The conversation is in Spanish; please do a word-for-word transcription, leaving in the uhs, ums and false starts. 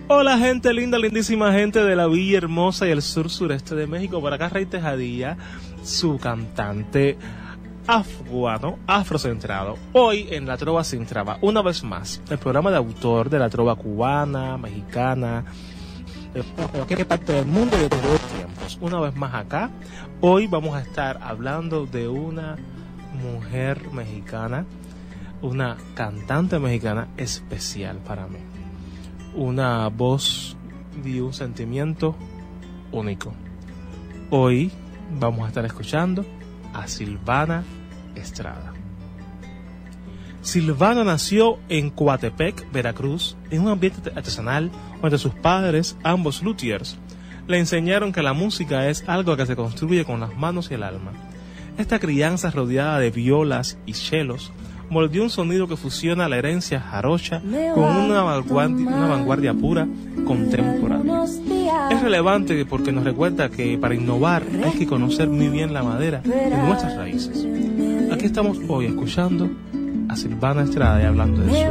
Hola gente linda, lindísima gente de la Villa Hermosa y el sur sureste de México. Por acá Rey Tejadilla, su cantante afroano, afrocentrado. Hoy en La Trova Sin Traba, una vez más, el programa de autor de la trova cubana, mexicana, de cualquier parte del mundo y de todos los tiempos. Una vez más acá, hoy vamos a estar hablando de una mujer mexicana, una cantante mexicana especial para mí. Una voz y un sentimiento único. Hoy vamos a estar escuchando a Silvana Estrada. Silvana nació en Coatepec, Veracruz, en un ambiente artesanal donde sus padres, ambos luthiers, le enseñaron que la música es algo que se construye con las manos y el alma. Esta crianza rodeada de violas y chelos moldeó un sonido que fusiona la herencia jarocha con una vanguardia, una vanguardia pura contemporánea. Es relevante porque nos recuerda que para innovar hay que conocer muy bien la madera de nuestras raíces. Aquí estamos hoy escuchando a Silvana Estrada y hablando de eso.